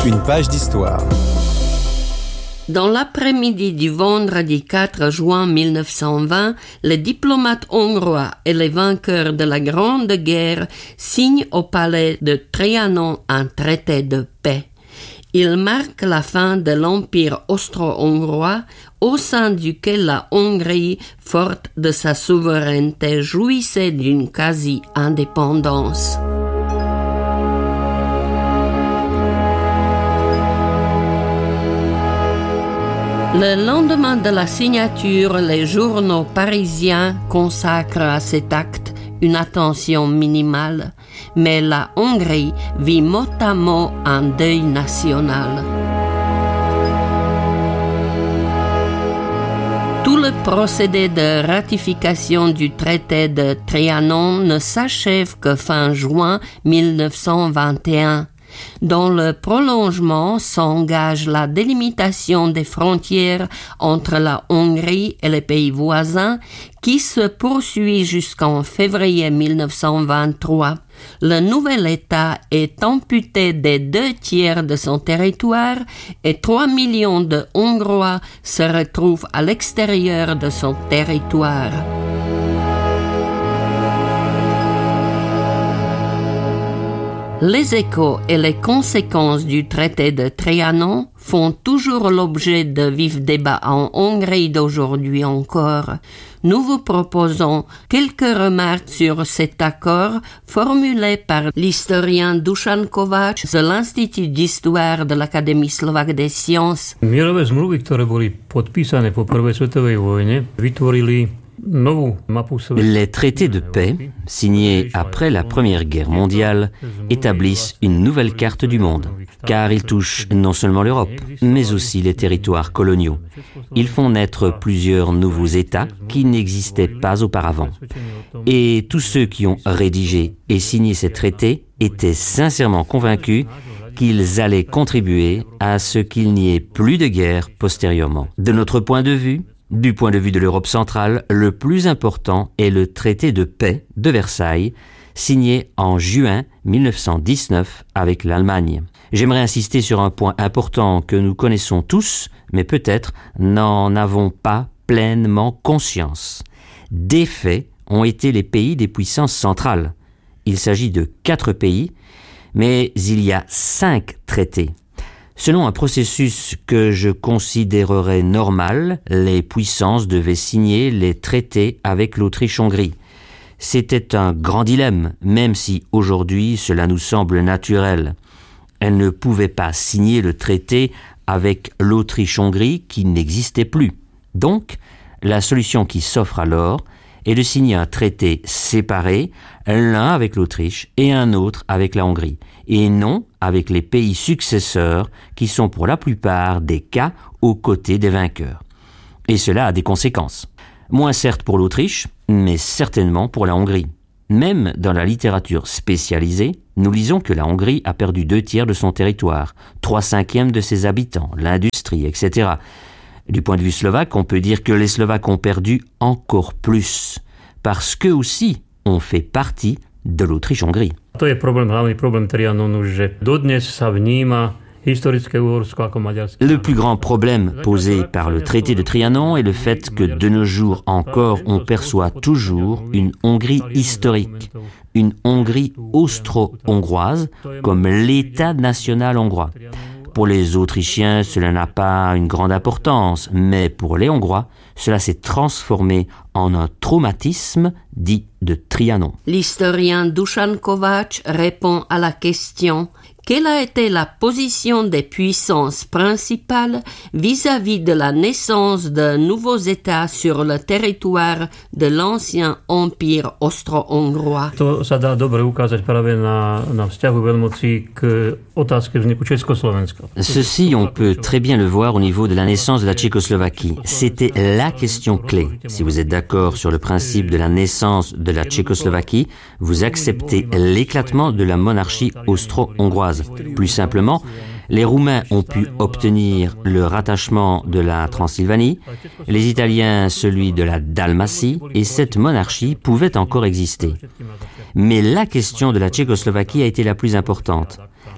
Une page d'histoire. Dans l'après-midi du vendredi 4 juin 1920, les diplomates hongrois et les vainqueurs de la Grande Guerre signent au palais de Trianon un traité de paix. Il marque la fin de l'Empire austro-hongrois, au sein duquel la Hongrie, forte de sa souveraineté, jouissait d'une quasi-indépendance. Le lendemain de la signature, les journaux parisiens consacrent à cet acte une attention minimale, mais la Hongrie vit mot à mot un deuil national. Tout le procédé de ratification du traité de Trianon ne s'achève que fin juin 1921. Dans le prolongement s'engage la délimitation des frontières entre la Hongrie et les pays voisins qui se poursuit jusqu'en février 1923. Le nouvel État est amputé des 2/3 de son territoire et 3 millions de Hongrois se retrouvent à l'extérieur de son territoire. Les échos et les conséquences du traité de Trianon font toujours l'objet de vifs débats en Hongrie d'aujourd'hui encore. Nous vous proposons quelques remarques sur cet accord formulé par l'historien Dušan Kovács de l'Institut d'histoire de l'Académie slovaque des sciences. Mierové zmluvy, ktoré boli podpísané po prvej svetovej vojne, vytvorili Les traités de paix, signés après la Première Guerre mondiale, établissent une nouvelle carte du monde, car ils touchent non seulement l'Europe, mais aussi les territoires coloniaux. Ils font naître plusieurs nouveaux États qui n'existaient pas auparavant. Et tous ceux qui ont rédigé et signé ces traités étaient sincèrement convaincus qu'ils allaient contribuer à ce qu'il n'y ait plus de guerre postérieurement. De notre point de vue, du point de vue de l'Europe centrale, le plus important est le traité de paix de Versailles, signé en juin 1919 avec l'Allemagne. J'aimerais insister sur un point important que nous connaissons tous, mais peut-être n'en avons pas pleinement conscience. Des faits ont été les pays des puissances centrales. Il s'agit de 4 pays, mais il y a 5 traités. Selon un processus que je considérerais normal, les puissances devaient signer les traités avec l'Autriche-Hongrie. C'était un grand dilemme, même si aujourd'hui cela nous semble naturel. Elles ne pouvaient pas signer le traité avec l'Autriche-Hongrie qui n'existait plus. Donc, la solution qui s'offre alors est de signer un traité séparé, l'un avec l'Autriche et un autre avec la Hongrie, et non avec les pays successeurs qui sont pour la plupart des cas aux côtés des vainqueurs. Et cela a des conséquences. Moins certes pour l'Autriche, mais certainement pour la Hongrie. Même dans la littérature spécialisée, nous lisons que la Hongrie a perdu 2/3 de son territoire, 3/5 de ses habitants, l'industrie, etc. Du point de vue slovaque, on peut dire que les Slovaques ont perdu encore plus, parce qu'eux aussi ont fait partie de l'Autriche-Hongrie. To je hlavný problém Trianonu, že dodnes sa vníma historické Uhorsko ako maďarské. Le plus grand problème posé par le traité de Trianon est le fait que de nos jours encore, on perçoit toujours une Hongrie historique, une Hongrie austro-hongroise comme l'État national hongrois. Pour les Autrichiens, cela n'a pas une grande importance, mais pour les Hongrois, cela s'est transformé en un traumatisme dit de Trianon. L'historien Dušan Kovács répond à la question « Quelle a été la position des puissances principales vis-à-vis de la naissance de nouveaux États sur le territoire de l'ancien empire austro-hongrois ?» To sa dá dobre ukázať práve na vzťahu veľmocí k otázke vzniku Československa. Ceci, on peut très bien le voir au niveau de la naissance de la Tchécoslovaquie. C'était la question clé. Si vous êtes d'accord sur le principe de la naissance de la Tchécoslovaquie, vous acceptez l'éclatement de la monarchie austro-hongroise. Plus simplement, les Roumains ont pu obtenir le rattachement de la Transylvanie, les Italiens celui de la Dalmatie, et cette monarchie pouvait encore exister. Mais la question de la Tchécoslovaquie a été la plus importante.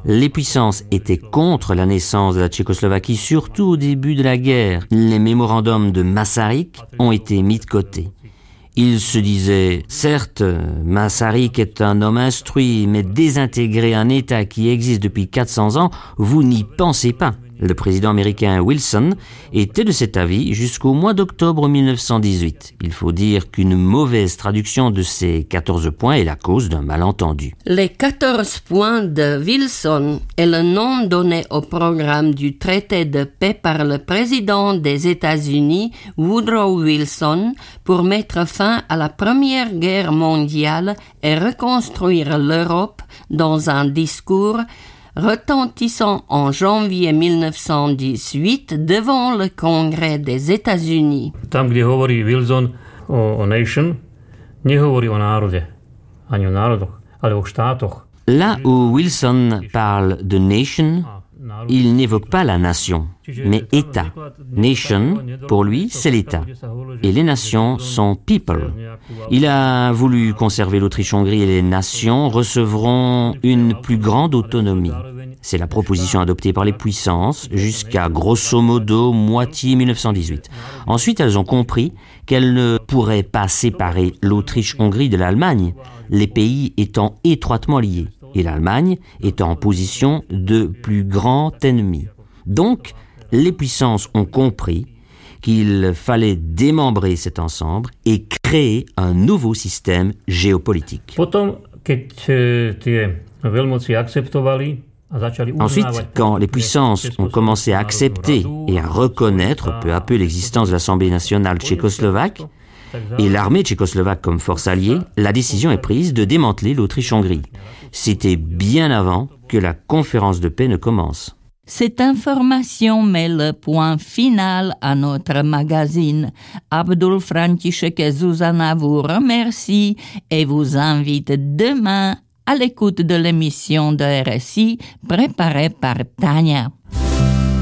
Les puissances étaient contre la naissance de la Tchécoslovaquie, surtout au début de la guerre. Les mémorandums de Masaryk ont été mis de côté. Il se disait, certes, Masaryk est un homme instruit, mais désintégrer un État qui existe depuis 400 ans, vous n'y pensez pas. Le président américain Wilson était de cet avis jusqu'au mois d'octobre 1918. Il faut dire qu'une mauvaise traduction de ces 14 points est la cause d'un malentendu. Les 14 points de Wilson est le nom donné au programme du traité de paix par le président des États-Unis, Woodrow Wilson, pour mettre fin à la Première Guerre mondiale et reconstruire l'Europe dans un discours retentissant en janvier 1918 devant le Congrès des États-Unis. Tam, kde hovorí Wilson o nation, nehovorí o národe, ani o národoch, ale o štátoch. Là où Wilson parle de nation, il n'évoque pas la nation, mais État. Nation, pour lui, c'est l'État. Et les nations sont people. Il a voulu conserver l'Autriche-Hongrie et les nations recevront une plus grande autonomie. C'est la proposition adoptée par les puissances jusqu'à grosso modo moitié 1918. Ensuite, elles ont compris qu'elles ne pourraient pas séparer l'Autriche-Hongrie de l'Allemagne, les pays étant étroitement liés, et l'Allemagne étant en position de plus grand ennemi. Donc, les puissances ont compris qu'il fallait démembrer cet ensemble et créer un nouveau système géopolitique. Ensuite, quand les puissances ont commencé à accepter et à reconnaître peu à peu l'existence de l'Assemblée nationale tchécoslovaque et l'armée tchécoslovaque comme force alliée, la décision est prise de démanteler l'Autriche-Hongrie. C'était bien avant que la conférence de paix ne commence. Cette information met le point final à notre magazine. Abdul František et Zuzana vous remercient et vous invitent demain à l'écoute de l'émission de RSI préparée par Tania.